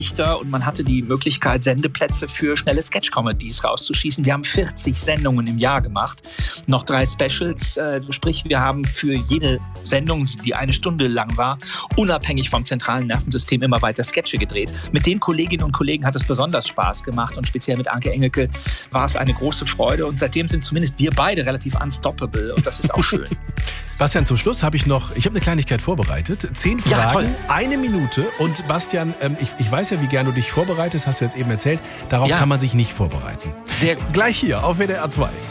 und man hatte die Möglichkeit, Sendeplätze für schnelle Sketch-Comedies rauszuschießen. Wir haben 40 Sendungen im Jahr gemacht, noch 3 Specials. Sprich, wir haben für jede Sendung, die 1 Stunde lang war, unabhängig vom zentralen Nervensystem immer weiter Sketche gedreht. Mit den Kolleginnen und Kollegen hat es besonders Spaß gemacht und speziell mit Anke Engelke war es eine große Freude. Und seitdem sind zumindest wir beide relativ unstoppable und das ist auch schön. Bastian, zum Schluss habe ich eine Kleinigkeit vorbereitet. 10 Fragen, toll. 1 Minute. Und Bastian, ich weiß ja, wie gern du dich vorbereitest, hast du jetzt eben erzählt. Darauf kann man sich nicht vorbereiten. Sehr gut. Gleich hier auf WDR 2.